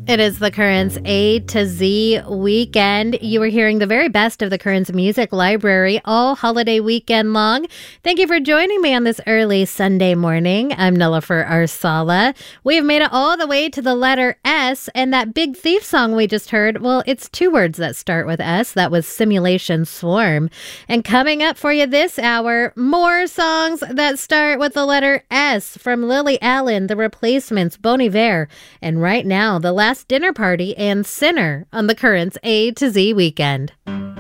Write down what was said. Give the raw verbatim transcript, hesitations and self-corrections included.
It is the Currents A to Z weekend. You are hearing the very best of the Currents Music Library all holiday weekend long. Thank you for joining me on this early Sunday morning. I'm Nilofer Arsala. We have made it all the way to the letter S, and that Big Thief song we just heard, well, it's two words that start with S. That was Simulation Swarm. And coming up for you this hour, more songs that start with the letter S from Lily Allen, The Replacements, Bon Iver, and right now, The Last Dinner Party and Sinner on the Currents A to Z weekend.